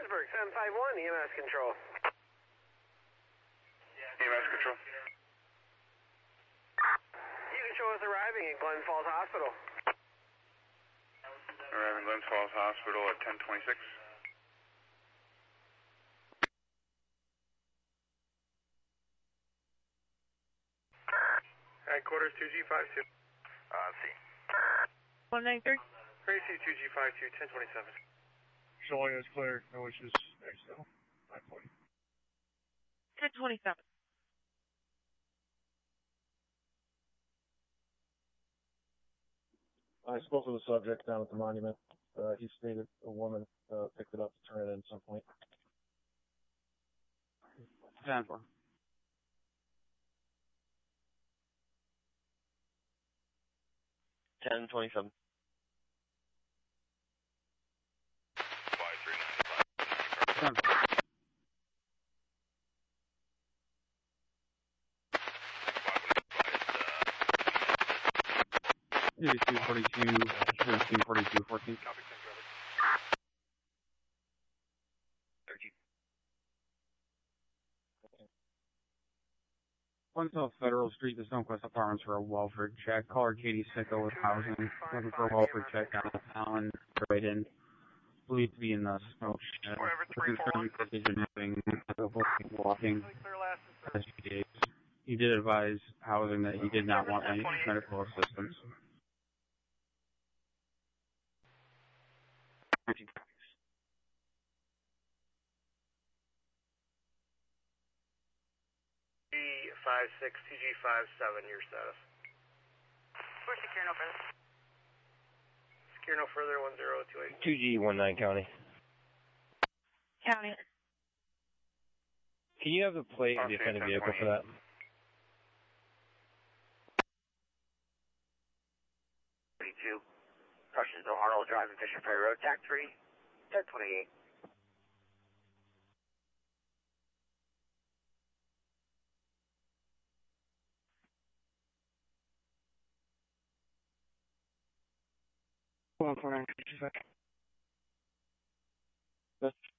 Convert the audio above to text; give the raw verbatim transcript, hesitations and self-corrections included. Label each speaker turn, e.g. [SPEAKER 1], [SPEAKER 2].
[SPEAKER 1] Pittsburgh, seven five one, E M S control.
[SPEAKER 2] E M S control.
[SPEAKER 1] You control is arriving at Glen Falls Hospital.
[SPEAKER 2] Arriving Glen Falls Hospital at ten twenty-six.
[SPEAKER 3] Headquarters two G five two.
[SPEAKER 2] Uh, see.
[SPEAKER 4] one nine three.
[SPEAKER 3] Tracy two G five two, ten twenty-seven.
[SPEAKER 5] Showing is clear. No issues. Excel. nine forty.
[SPEAKER 4] ten twenty-seven.
[SPEAKER 5] I spoke with the subject down at the monument. Uh, he stated a woman uh, picked it up to turn it in at some point.
[SPEAKER 6] ten four.
[SPEAKER 7] ten twenty-seven.
[SPEAKER 2] five three nine.
[SPEAKER 6] ten four. eighty-two forty-two, thirteen forty-two, fourteen.
[SPEAKER 2] Copy, ten brother.
[SPEAKER 7] thirteen.
[SPEAKER 6] one South Federal Street, the Stonecrest Apartments for a welfare check. Caller Katie Sicko with housing. Looking for a welfare check downtown. Right in. Believed to be in the smoke shed. Concerned because he's been having difficulty walking the past few days. He did advise housing that he did not want any medical assistance.
[SPEAKER 3] G five six, T G five seven, your status.
[SPEAKER 4] We're secure no further.
[SPEAKER 3] Secure no further, one zero two eight.
[SPEAKER 7] two G one nine County.
[SPEAKER 4] County.
[SPEAKER 7] Can you have the plate of the offended vehicle for that?
[SPEAKER 1] thirty-two. Carsonville, Arnold Drive and Fisher Ferry Road, T A C three, ten twenty-eight.
[SPEAKER 4] one four nine.